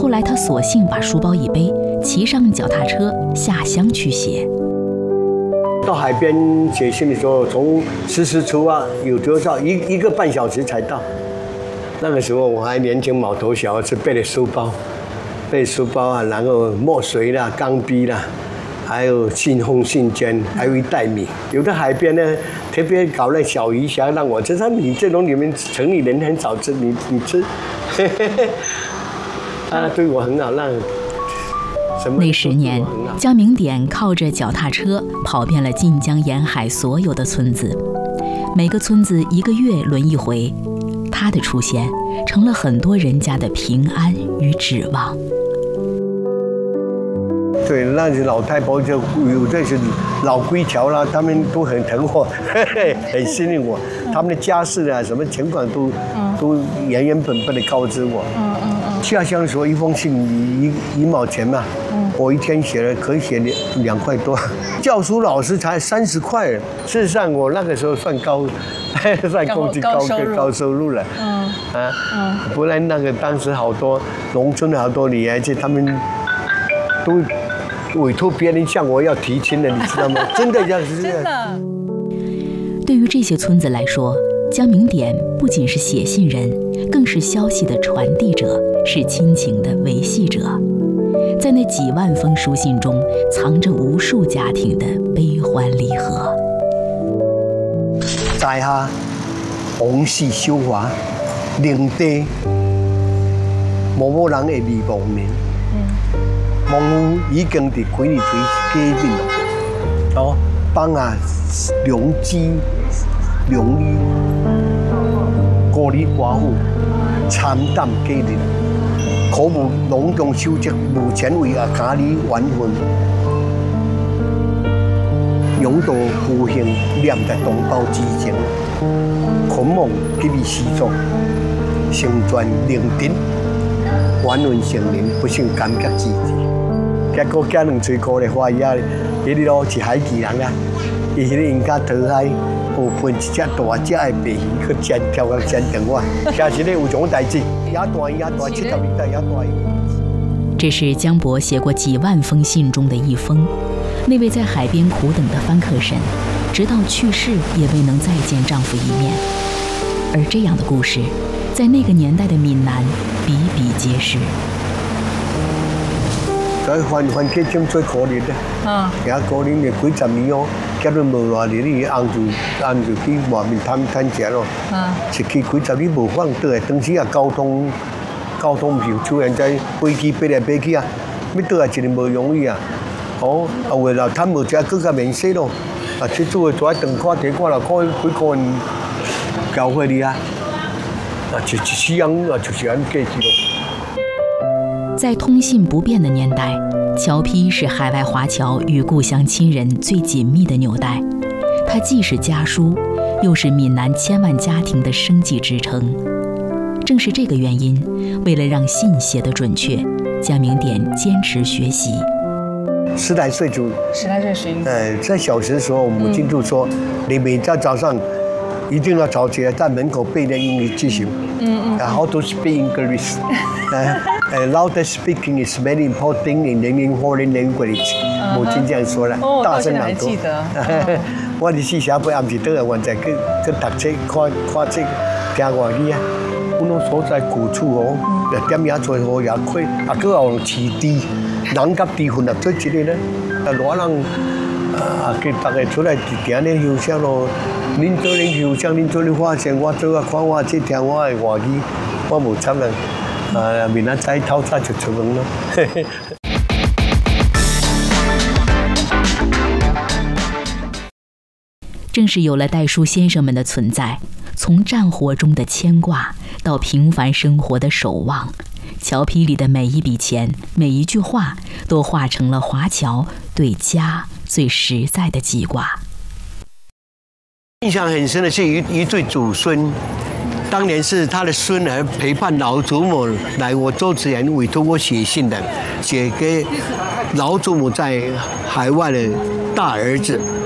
后来他索性把书包一背，骑上脚踏车下乡去写。 到海边写信的时候，从石狮出发，有多少一个半小时才到。那个时候我还年轻毛头小，是背着书包啊，然后墨水啦、钢笔啦，还有信封、信笺，还有一袋米。有的海边呢，特别搞那小鱼虾，让我吃。他说你这种你们城里人很少吃，你吃。他对我很好，让。 那10年，江明典靠着脚踏车跑遍了晋江沿海所有的村子，每个村子1个月轮一回，他的出现成了很多人家的平安与指望。 对，那些老太婆就有这些老归侨啦，他们都很疼我，很信任我，他们的家事啊，什么情况都原本的告知我。下乡的时候，一封信1毛钱嘛，我一天可以写2块多，教书老师才30块。事实上，我那个时候算算高收入了。不然那个当时好多农村的好多女孩子，他们都委托别人向我要提亲的，你知道吗？真的这样子。 真的。 对于这些村子来说，江明典不仅是写信人，更是消息的传递者，是亲情的维系者。在那几万封书信中，藏着无数家庭的悲欢离合。 在下王氏小华，灵地无人会离亡年。亡夫已经伫几年前加冕了，帮啊良知良医，孤儿寡妇惨淡家人，可无隆重修职，无钱为啊家里挽魂，勇夺父兄，念在同胞之情，捆望给予始终，成全灵魂，挽魂成人，不幸感激之至。结果家两嘴苦咧，花伊啊，迄个咯是海奇人啊，伊迄个人家讨海，有分一只大只的白鱼，去煎跳到煎等我，其实咧有种代志，也大70年代也大。 这是江伯写过几万封信中的一封。那位在海边苦等的番客婶，直到去世也未能再见丈夫一面。而这样的故事，在那个年代的闽南比比皆是。 所以环境中最可怜的，也可怜的几十年哦，结婚无偌年，你翁就去外面探钱咯，一去几十年无放倒来，当时啊交通唔是出现在飞机飞来飞去啊，要倒来一日无容易啊，为了贪无食更加免息咯，去做做一顿看看了，看几个人交费你啊，就一世人就是安计计咯。 在通信不便的年代，侨批是海外华侨与故乡亲人最紧密的纽带。它既是家书，又是闽南千万家庭的生计支撑。正是这个原因，为了让信写得准确，江明典坚持学习。 10来岁就学。 在小学的时候，母亲就说，你每天早上一定要早起来，在门口背那英语句型。How to speak English? Loud speaking is very important in learning foreign language. 母亲这样说了，大声朗读。我伫4社辈暗时倒来，原在去读册、看册、听外语啊。阮拢所在古厝哦，点也做好也亏，佫有饲猪，人甲猪混合做一个咧。热人给大家出来行咧休息咯。恁做咧休息，恁做咧发声，我做啊看我这听我的外语，我无参人。明仔载透早就出门咯。 正是有了代书先生们的存在，从战火中的牵挂到平凡生活的守望，侨批里的每一笔钱、每一句话，都化成了华侨对家最实在的记挂。 印象很深的是一对祖孙。当年是他的孙儿陪伴老祖母来我周子言委托我写信的，写给老祖母在海外的大儿子。